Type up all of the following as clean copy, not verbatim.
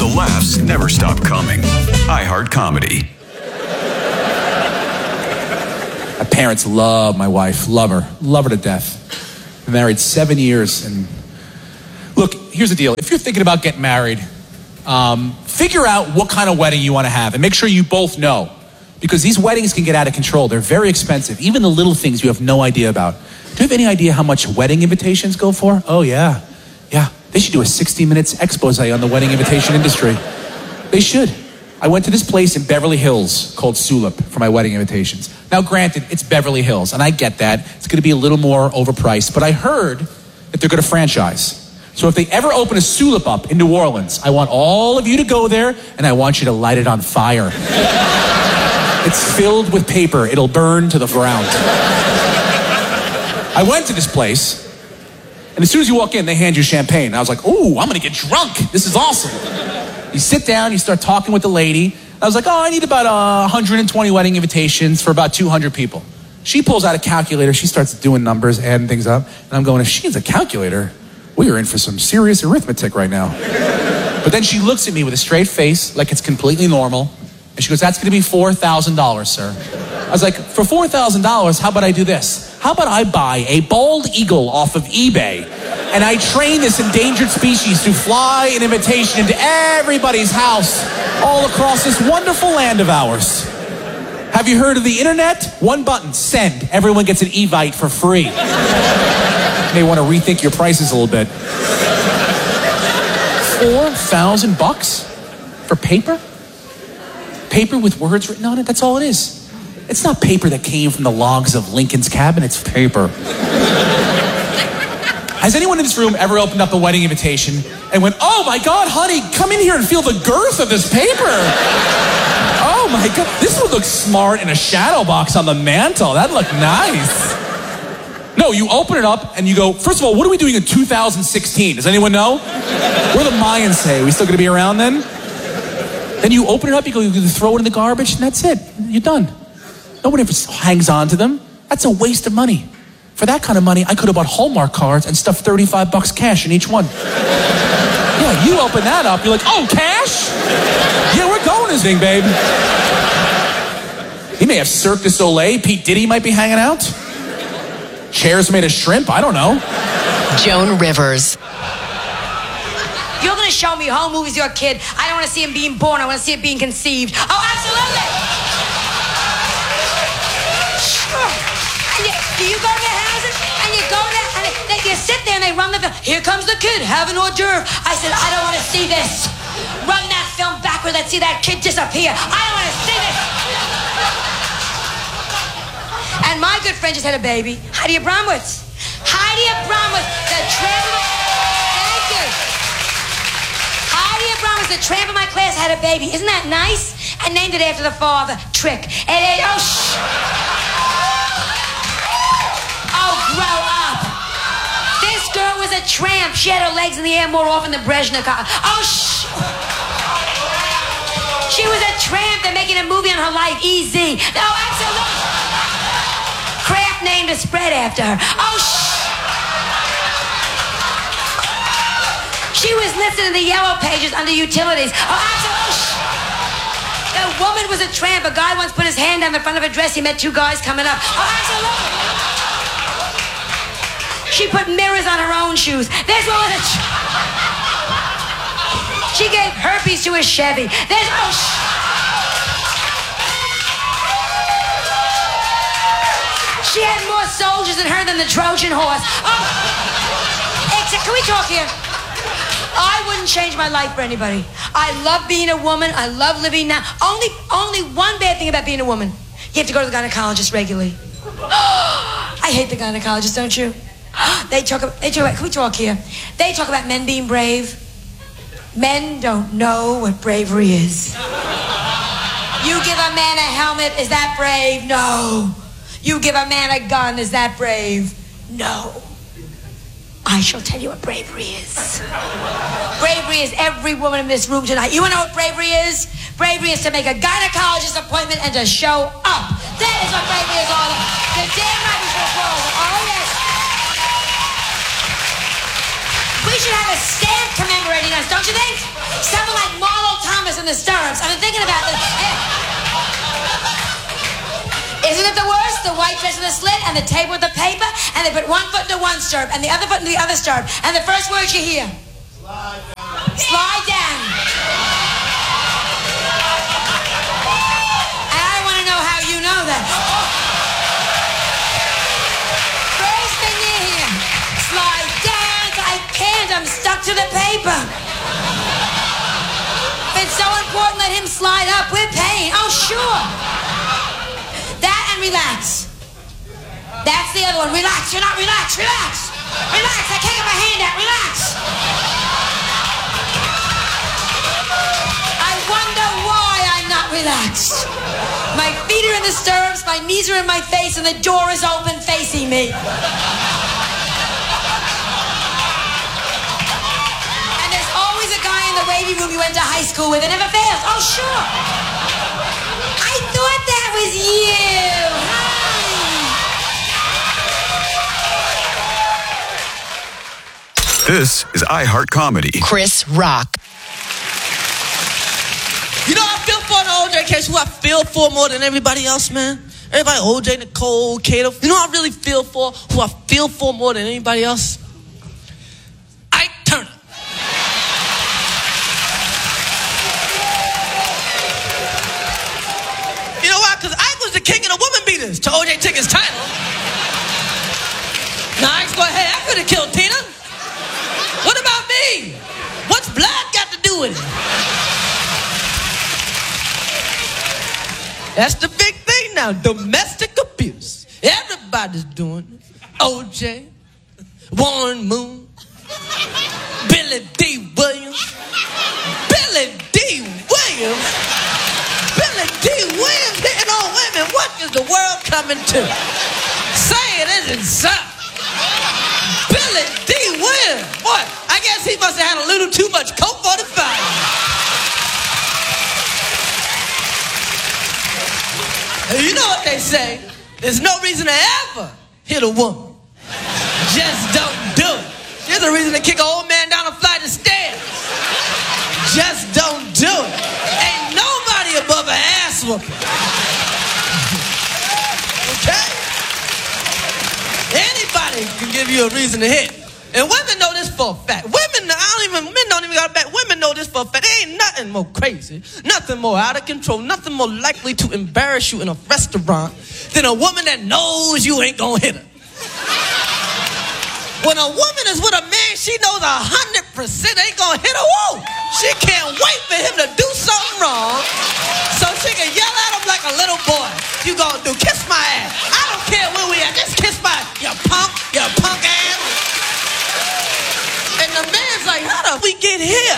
the laughs never stop coming. iHeart Comedy. My parents love my wife, love her to death. Been married 7 years, and look, here's the deal. If you're thinking about getting married, figure out what kind of wedding you want to have, and make sure you both know, because these weddings can get out of control. They're very expensive, even the little things you have no idea about. Do you have any idea how much wedding invitations go for? Oh, yeah. They should do a 60 minutes expose on the wedding invitation industry. They should. I went to this place in Beverly Hills called Sulip for my wedding invitations. Now, granted, it's Beverly Hills, and I get that. It's going to be a little more overpriced, but I heard that they're going to franchise. So if they ever open a Sulip up in New Orleans, I want all of you to go there, and I want you to light it on fire. It's filled with paper. It'll burn to the ground. I went to this place, and as soon as you walk in, they hand you champagne. And I was like, ooh, I'm going to get drunk. This is awesome. You sit down, you start talking with the lady. I was like, I need about 120 wedding invitations for about 200 people. She pulls out a calculator. She starts doing numbers, adding things up. And I'm going, if she has a calculator, we are in for some serious arithmetic right now. But then she looks at me with a straight face, like it's completely normal. And she goes, that's going to be $4,000, sir. I was like, for $4,000, how about I do this? How about I buy a bald eagle off of eBay, and I train this endangered species to fly an invitation into everybody's house all across this wonderful land of ours? Have you heard of the internet? One button, send. Everyone gets an Evite for free. You may want to rethink your prices a little bit. $4,000 for paper? Paper with words written on it? That's all it is. It's not paper that came from the logs of Lincoln's cabin. It's paper. Has anyone in this room ever opened up a wedding invitation and went, oh my God, honey, come in here and feel the girth of this paper. Oh my God, this would look smart in a shadow box on the mantle. That'd look nice. No, you open it up and you go, first of all, what are we doing in 2016? Does anyone know? What do the Mayans say? Are we still going to be around then? Then you open it up, you throw it in the garbage, and that's it. You're done. Nobody ever hangs on to them. That's a waste of money. For that kind of money, I could have bought Hallmark cards and stuffed $35 cash in each one. Yeah, you open that up, you're like, oh, cash? Yeah, we're going this thing, babe. He may have Cirque du Soleil. Pete Diddy might be hanging out. Chairs made of shrimp. I don't know. Joan Rivers. You're going to show me home movies with your kid. I don't want to see him being born. I want to see it being conceived. Oh, absolutely. Sure. Do you go to their houses and you go there and you sit there and they run the film. Here comes the kid, have an hors d'oeuvre. I said, I don't want to see this. Run that film backward. Let's see that kid disappear. I don't want to see this. And my good friend just had a baby. Heidi Abramowitz. Heidi Abramowitz, the tramp. Thank you. Heidi Abramowitz, the tramp of my class, had a baby. Isn't that nice? And named it after the father, Trick. Oh, grow up. This girl was a tramp. She had her legs in the air more often than Brezhnev. She was a tramp. They're making a movie on her life, Easy. No, absolutely. Kraft named a spread after her. She was listed in the yellow pages under utilities. The woman was a tramp. A guy once put his hand on the front of her dress. He met two guys coming up. She put mirrors on her own shoes. This one was a she gave herpes to a Chevy. She had more soldiers in her than the Trojan horse. Except, can we talk here? I wouldn't change my life for anybody. I love being a woman. I love living now. Only one bad thing about being a woman. You have to go to the gynecologist regularly. I hate the gynecologist, don't you? They talk about, can we talk here? They talk about men being brave. Men don't know what bravery is. You give a man a helmet, is that brave? No. You give a man a gun, is that brave? No. I shall tell you what bravery is. Bravery is every woman in this room tonight. You wanna know what bravery is? Bravery is to make a gynecologist appointment and to show up. That is what bravery is all about. The damn right we should applaud. Oh, yes. We should have a stamp commemorating us, don't you think? Something like Marlon the stirrups. I've been thinking about this. Isn't it the worst? The white dress with the slit and the table with the paper, and they put one foot into one stirrup and the other foot into the other stirrup, and the first words you hear: slide down. Slide down. And I want to know how you know that. First thing you hear: slide down. I can't. I'm stuck to the paper. It's so important, let him slide up. We're paying. Oh, sure. That and relax. That's the other one. Relax. You're not relaxed. Relax. Relax. I can't get my hand out. Relax. I wonder why I'm not relaxed. My feet are in the stirrups, my knees are in my face, and the door is open facing me. In the wavy room you went to high school with, it never fails. Oh, sure. I thought that was you. Hi. This is iHeart Comedy. Chris Rock. You know, I feel for the OJ case. Who I feel for more than everybody else, man? Everybody, OJ, Nicole, Kato. You know who I really feel for? Who I feel for more than anybody else? Ike Turner. You know why? Because Ike was the king of the woman beaters till OJ took his title. Now Ike's going, hey, I could have killed Tina. What about me? What's blood got to do with it? That's the big thing now, domestic abuse. Everybody's doing it. OJ, Warren Moon, Billy D. Williams. Billy D. Williams? Billy D. Williams hitting on women. What is the world coming to? Say it isn't so. Billy D. Williams. Boy, I guess he must have had a little too much Coke 45. You know what they say? There's no reason to ever hit a woman. Just don't do it. There's a reason to kick an old man down a flight of stairs. Just don't do it. Ain't nobody above an ass whooping. Okay? Anybody can give you a reason to hit. And women know this for a fact. Men don't even got a back. Women know this for a fact. There ain't nothing more crazy, nothing more out of control, nothing more likely to embarrass you in a restaurant than a woman that knows you ain't gonna hit her. When a woman is with a man, she knows 100% ain't gonna hit her. Whoa! She can't wait for him to do something wrong so she can yell at him like a little boy. You gonna do? Kiss my ass. I don't care where we at. Just kiss my ass. You punk ass. And the man's like, how did we get here?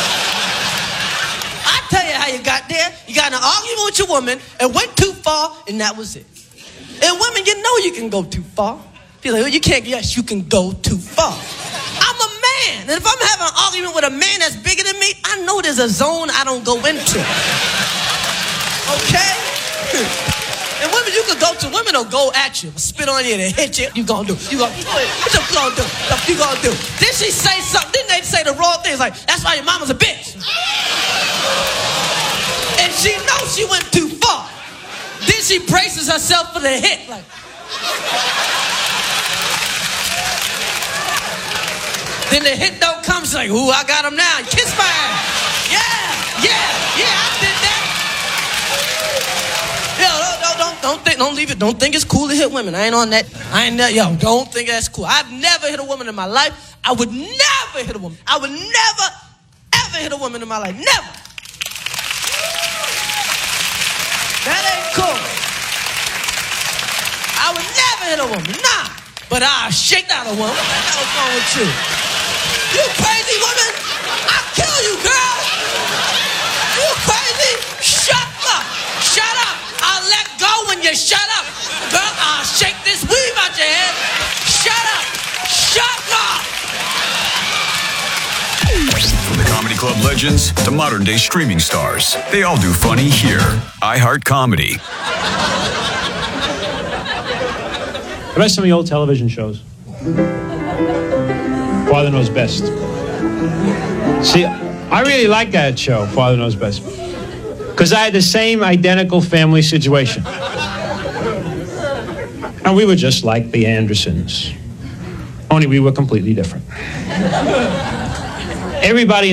I tell you how you got there. You got in an argument with your woman and went too far, and that was it. And women, you know you can go too far. You're like, well, you can't. Yes, you can go too far. I'm a man, and if I'm having an argument with a man that's bigger than me, I know there's a zone I don't go into. Okay? And women, you can go to. Women will go at you, spit on you, they hit you. You gonna do? You gonna do it? What you gonna do? What you gonna do? Then she say something. Didn't they say the wrong things? Like, that's why your mama's a bitch. And she knows she went too far. Then she braces herself for the hit. Like. Then the hit don't come. She's like, ooh, I got him now. Kiss my ass. Yeah, I did that. Yo, don't leave it. Don't think it's cool to hit women. I ain't on that. Yo, don't think that's cool. I've never hit a woman in my life. I would never hit a woman. I would never, ever hit a woman in my life. Never. That ain't cool. I would never hit a woman. Nah. But I'll shake out a woman. What the hell's wrong with you? You crazy woman? I'll kill you, girl. You crazy? Shut up. Shut up. I'll let go when you shut up. Girl, I'll shake this weave out your head. Shut up. Shut up. From the Comedy Club legends to modern day streaming stars, they all do funny here. iHeart Comedy. What about some of the old television shows? Father Knows Best. See, I really like that show, Father Knows Best, because I had the same identical family situation. And we were just like the Andersons, only we were completely different. Everybody